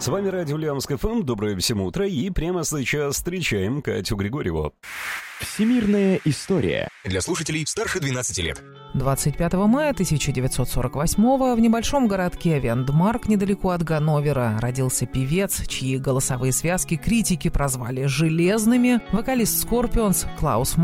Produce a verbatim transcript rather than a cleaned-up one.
С вами радио Ульяновск эф эм. Доброе всем утро. И прямо сейчас встречаем Катю Григорьеву. Всемирная история. Для слушателей старше двенадцати лет. двадцать пятого мая тысяча девятьсот сорок восьмого в небольшом городке Вендмарк, недалеко от Ганновера, родился певец, чьи голосовые связки критики прозвали «железными», вокалист Скорпионс Клаус